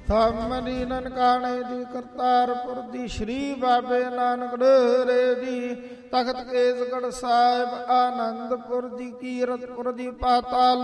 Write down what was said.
ਥਾਮਰੀ ਨਨਕਾਣੇ ਦੀ ਕਰਤਾਰਪੁਰ ਦੀ ਸ਼੍ਰੀ ਬਾਬੇ ਨਾਨਕ ਡੇਰੇ ਦੀ ਤਖਤ ਕੇਸਗੜ੍ਹ ਸਾਹਿਬ ਆਨੰਦਪੁਰ ਦੀ ਕੀਰਤਪੁਰ ਦੀ ਪਾਤਾਲ